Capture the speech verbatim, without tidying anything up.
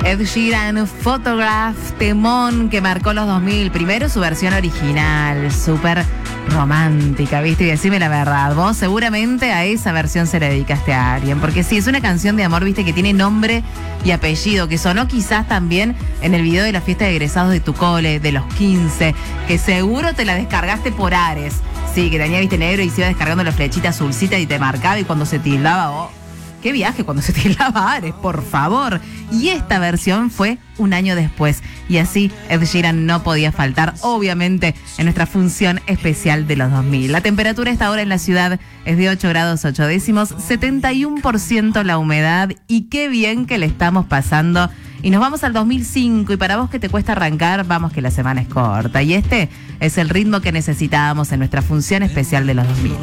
Ed Sheeran, Photograph, temón que marcó los dos mil. Primero su versión original, súper romántica, ¿viste? Y decime la verdad, vos seguramente a esa versión se la dedicaste a alguien. Porque sí, es una canción de amor, ¿viste? Que tiene nombre y apellido, que sonó quizás también en el video de la fiesta de egresados de tu cole, de los quince, que seguro te la descargaste por Ares. Sí, que tenía, viste, negro y se iba descargando la flechita azulcita y te marcaba, y cuando se tildaba, oh, qué viaje cuando se tildaba Ares, por favor. Y esta versión fue un año después. Y así Ed Sheeran no podía faltar, obviamente, en nuestra función especial de los dos mil. La temperatura esta hora en la ciudad es de ocho grados ocho décimos, setenta y uno por ciento la humedad, y qué bien que le estamos pasando. Y nos vamos al dos mil cinco, y para vos que te cuesta arrancar, vamos que la semana es corta. Y este es el ritmo que necesitábamos en nuestra función especial de los dos mil.